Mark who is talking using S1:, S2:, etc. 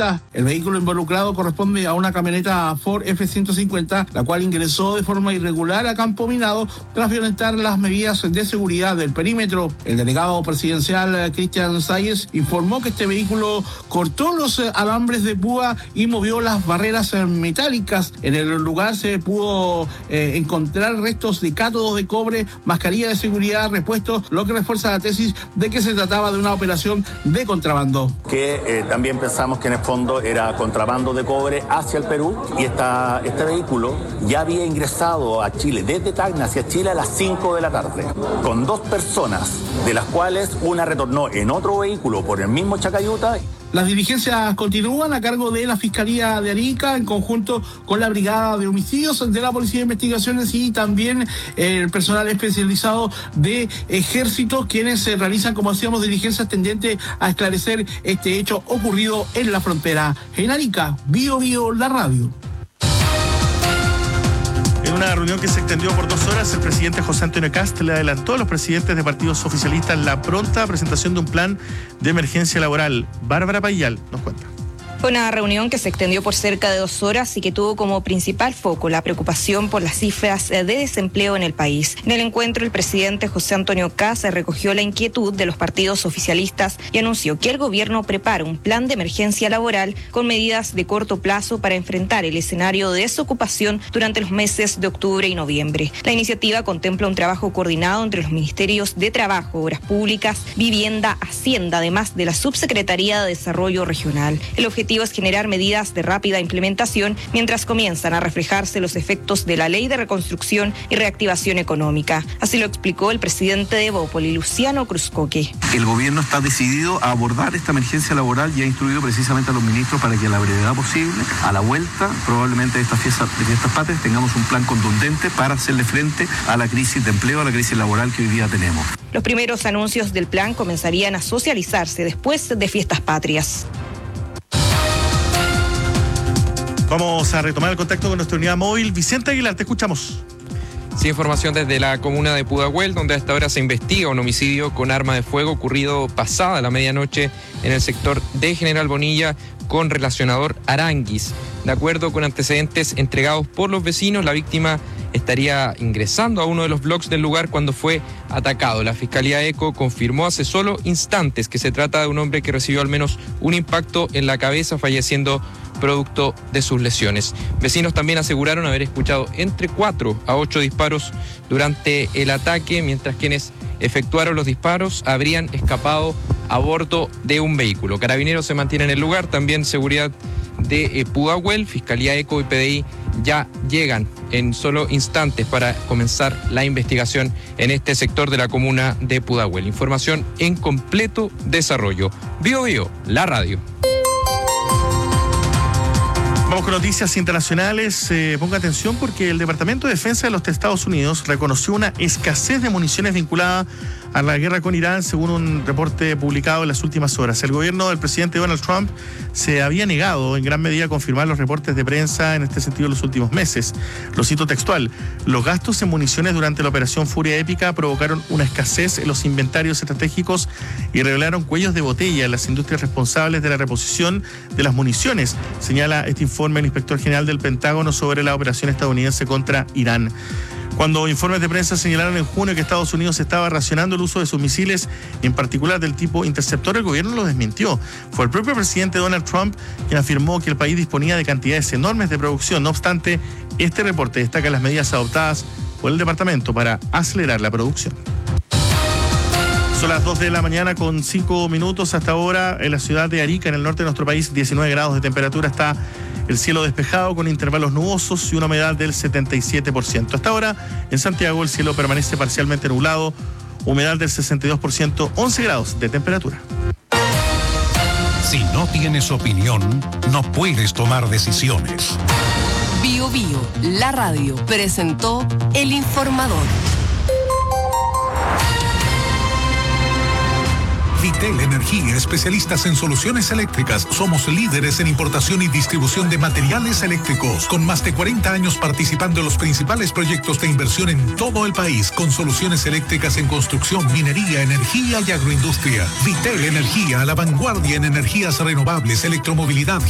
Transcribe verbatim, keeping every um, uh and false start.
S1: multa. El vehículo involucrado corresponde a una camioneta Ford F ciento cincuenta, la cual ingresó de forma irregular a Campo Minado tras violentar las medidas de seguridad del perímetro. El delegado presidencial Cristian Salles informó que este vehículo cortó los alambres de púa y movió las barreras metálicas. En el lugar se pudo eh, encontrar restos de cátodos de cobre, mascarilla de seguridad, repuestos, lo que refuerza la tesis de que se trataba de una operación de contrabando.
S2: Que eh, también pensamos que en el fondo era contrabando de cobre hacia el Perú, y esta, este vehículo ya había ingresado a Chile, desde Tacna hacia Chile a las cinco de la tarde, con dos personas, de las cuales una retornó en otro vehículo por el mismo Chacayuta.
S1: Las diligencias continúan a cargo de la Fiscalía de Arica en conjunto con la Brigada de Homicidios de la Policía de Investigaciones y también el personal especializado de Ejército, quienes se realizan, como decíamos, diligencias tendentes a esclarecer este hecho ocurrido en la frontera. En Arica, Bio Bio, la radio.
S3: En una reunión que se extendió por dos horas, el presidente José Antonio Kast le adelantó a los presidentes de partidos oficialistas la pronta presentación de un plan de emergencia laboral. Bárbara Payal nos cuenta.
S4: Fue una reunión que se extendió por cerca de dos horas y que tuvo como principal foco la preocupación por las cifras de desempleo en el país. En el encuentro, el presidente José Antonio Kast recogió la inquietud de los partidos oficialistas y anunció que el gobierno prepara un plan de emergencia laboral con medidas de corto plazo para enfrentar el escenario de desocupación durante los meses de octubre y noviembre. La iniciativa contempla un trabajo coordinado entre los ministerios de Trabajo, Obras Públicas, Vivienda, Hacienda, además de la Subsecretaría de Desarrollo Regional. El objetivo es generar medidas de rápida implementación mientras comienzan a reflejarse los efectos de la Ley de Reconstrucción y Reactivación Económica. Así lo explicó el presidente de Bópoli, Luciano Cruzcoque.
S5: El gobierno está decidido a abordar esta emergencia laboral y ha instruido precisamente a los ministros para que a la brevedad posible, a la vuelta probablemente de estas fiestas, de fiestas patrias, tengamos un plan contundente para hacerle frente a la crisis de empleo, a la crisis laboral que hoy día tenemos.
S4: Los primeros anuncios del plan comenzarían a socializarse después de fiestas patrias.
S3: Vamos a retomar el contacto con nuestra unidad móvil. Vicente Aguilar, te escuchamos.
S6: Sí, información desde la comuna de Pudahuel, donde a esta hora se investiga un homicidio con arma de fuego ocurrido pasada la medianoche en el sector de General Bonilla con relacionador Aranguis. De acuerdo con antecedentes entregados por los vecinos, la víctima estaría ingresando a uno de los bloques del lugar cuando fue atacado. La Fiscalía ECO confirmó hace solo instantes que se trata de un hombre que recibió al menos un impacto en la cabeza, falleciendo producto de sus lesiones. Vecinos también aseguraron haber escuchado entre cuatro a ocho disparos durante el ataque, mientras quienes efectuaron los disparos habrían escapado a bordo de un vehículo. Carabineros se mantiene en el lugar, también seguridad de eh, Pudahuel, Fiscalía ECO y P D I ya llegan en solo instantes para comenzar la investigación en este sector de la comuna de Pudahuel. Información en completo desarrollo. Bio Bio, la radio.
S3: Vamos con noticias internacionales. Eh, ponga atención porque el Departamento de Defensa de los Estados Unidos reconoció una escasez de municiones vinculada a la guerra con Irán, según un reporte publicado en las últimas horas. El gobierno del presidente Donald Trump se había negado en gran medida a confirmar los reportes de prensa en este sentido en los últimos meses. Lo cito textual: los gastos en municiones durante la operación Furia Épica provocaron una escasez en los inventarios estratégicos y revelaron cuellos de botella en las industrias responsables de la reposición de las municiones, señala este informe el inspector general del Pentágono sobre la operación estadounidense contra Irán. Cuando informes de prensa señalaron en junio que Estados Unidos estaba racionando el uso de sus misiles, en particular del tipo interceptor, el gobierno lo desmintió. Fue el propio presidente Donald Trump quien afirmó que el país disponía de cantidades enormes de producción. No obstante, este reporte destaca las medidas adoptadas por el departamento para acelerar la producción. Son las dos de la mañana con cinco minutos hasta ahora en la ciudad de Arica, en el norte de nuestro país, diecinueve grados de temperatura. Está el cielo despejado con intervalos nubosos y una humedad del setenta y siete por ciento. Hasta ahora en Santiago el cielo permanece parcialmente nublado, humedad del sesenta y dos por ciento, once grados de temperatura.
S7: Si no tienes opinión, no puedes tomar decisiones.
S8: Bio Bio, la radio, presentó El Informador.
S7: Vitel Energía, especialistas en soluciones eléctricas. Somos líderes en importación y distribución de materiales eléctricos, con más de cuarenta años participando en los principales proyectos de inversión en todo el país, con soluciones eléctricas en construcción, minería, energía y agroindustria. Vitel Energía, a la vanguardia en energías renovables, electromovilidad,